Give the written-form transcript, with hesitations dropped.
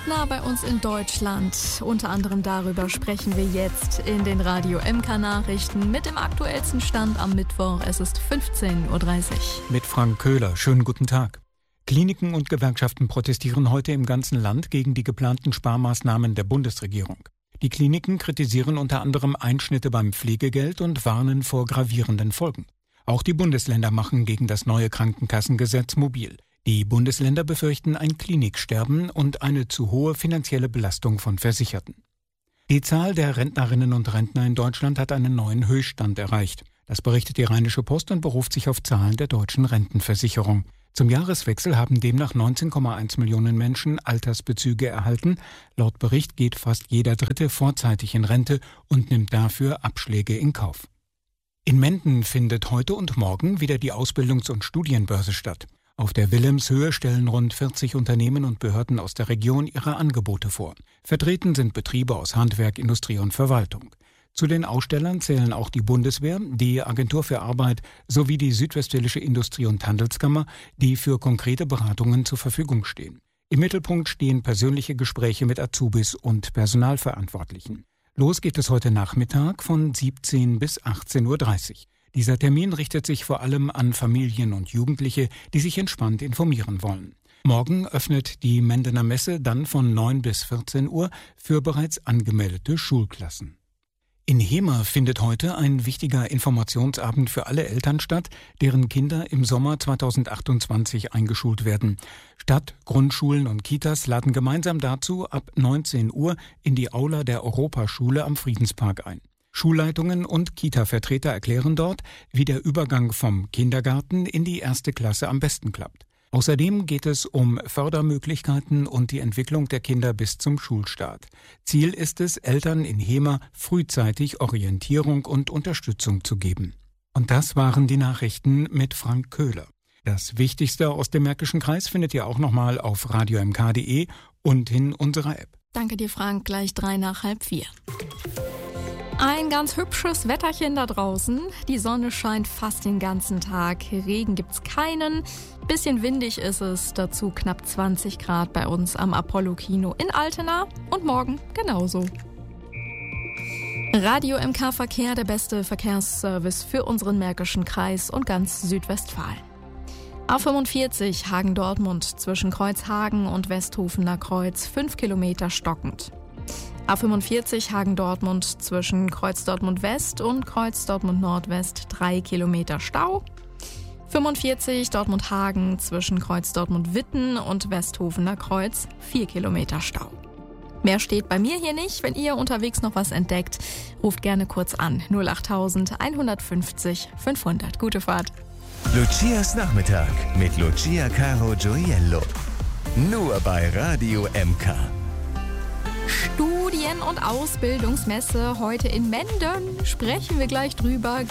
nah bei uns in Deutschland. Unter anderem darüber sprechen wir jetzt in den Radio MK-Nachrichten mit dem aktuellsten Stand am Mittwoch. Es ist 15:30 Uhr. Mit Frank Köhler. Schönen guten Tag. Kliniken und Gewerkschaften protestieren heute im ganzen Land gegen die geplanten Sparmaßnahmen der Bundesregierung. Die Kliniken kritisieren unter anderem Einschnitte beim Pflegegeld und warnen vor gravierenden Folgen. Auch die Bundesländer machen gegen das neue Krankenkassengesetz mobil. Die Bundesländer befürchten ein Kliniksterben und eine zu hohe finanzielle Belastung von Versicherten. Die Zahl der Rentnerinnen und Rentner in Deutschland hat einen neuen Höchststand erreicht. Das berichtet die Rheinische Post und beruft sich auf Zahlen der deutschen Rentenversicherung. Zum Jahreswechsel haben demnach 19,1 Millionen Menschen Altersbezüge erhalten. Laut Bericht geht fast jeder Dritte vorzeitig in Rente und nimmt dafür Abschläge in Kauf. In Menden findet heute und morgen wieder die Ausbildungs- und Studienbörse statt. Auf der Wilhelmshöhe stellen rund 40 Unternehmen und Behörden aus der Region ihre Angebote vor. Vertreten sind Betriebe aus Handwerk, Industrie und Verwaltung. Zu den Ausstellern zählen auch die Bundeswehr, die Agentur für Arbeit sowie die Südwestfälische Industrie- und Handelskammer, die für konkrete Beratungen zur Verfügung stehen. Im Mittelpunkt stehen persönliche Gespräche mit Azubis und Personalverantwortlichen. Los geht es heute Nachmittag von 17 bis 18:30 Uhr. Dieser Termin richtet sich vor allem an Familien und Jugendliche, die sich entspannt informieren wollen. Morgen öffnet die Mendener Messe dann von 9 bis 14 Uhr für bereits angemeldete Schulklassen. In Hemer findet heute ein wichtiger Informationsabend für alle Eltern statt, deren Kinder im Sommer 2028 eingeschult werden. Stadt, Grundschulen und Kitas laden gemeinsam dazu ab 19 Uhr in die Aula der Europaschule am Friedenspark ein. Schulleitungen und Kita-Vertreter erklären dort, wie der Übergang vom Kindergarten in die erste Klasse am besten klappt. Außerdem geht es um Fördermöglichkeiten und die Entwicklung der Kinder bis zum Schulstart. Ziel ist es, Eltern in Hemer frühzeitig Orientierung und Unterstützung zu geben. Und das waren die Nachrichten mit Frank Köhler. Das Wichtigste aus dem Märkischen Kreis findet ihr auch nochmal auf radiomk.de und in unserer App. Danke dir, Frank. Gleich 3:03. Ein ganz hübsches Wetterchen da draußen. Die Sonne scheint fast den ganzen Tag. Regen gibt's keinen. Bisschen windig ist es. Dazu knapp 20 Grad bei uns am Apollo-Kino in Altena. Und morgen genauso. Radio MK Verkehr, der beste Verkehrsservice für unseren Märkischen Kreis und ganz Südwestfalen. A45 Hagen-Dortmund zwischen Kreuzhagen und Westhofener Kreuz 5 Kilometer stockend. A45 Hagen-Dortmund zwischen Kreuz Dortmund West und Kreuz Dortmund Nordwest 3 Kilometer Stau. 45 Dortmund-Hagen zwischen Kreuz Dortmund Witten und Westhofener Kreuz 4 Kilometer Stau. Mehr steht bei mir hier nicht. Wenn ihr unterwegs noch was entdeckt, ruft gerne kurz an. 08000 150 500. Gute Fahrt. Lucias Nachmittag mit Lucia Caro Gioiello. Nur bei Radio MK. Studien- und Ausbildungsmesse heute in Menden. Sprechen wir gleich drüber.